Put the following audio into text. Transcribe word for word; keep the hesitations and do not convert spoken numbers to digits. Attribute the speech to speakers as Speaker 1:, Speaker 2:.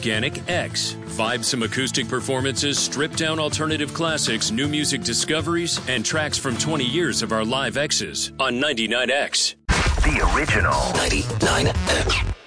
Speaker 1: Organic X. Vibe some acoustic performances, stripped down alternative classics, new music discoveries, and tracks from twenty years of our live X's on ninety-nine X.
Speaker 2: The original ninety-nine X.